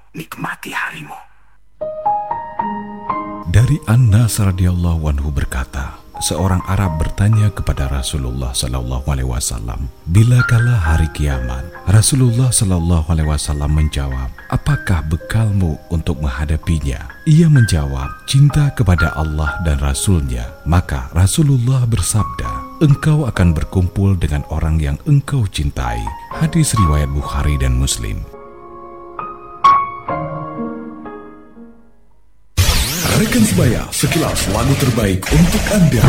nikmati harimu. Dari Anas radhiyallahu anhu berkata, seorang Arab bertanya kepada Rasulullah sallallahu alaihi wasallam, "Bilakala hari kiamat?" Rasulullah sallallahu alaihi wasallam menjawab, "Apakah bekalmu untuk menghadapinya?" Ia menjawab, "Cinta kepada Allah dan Rasul-Nya." Maka Rasulullah bersabda, "Engkau akan berkumpul dengan orang yang engkau cintai." Hadis riwayat Bukhari dan Muslim. Rekan sebaya, sekilas lagu terbaik untuk Anda.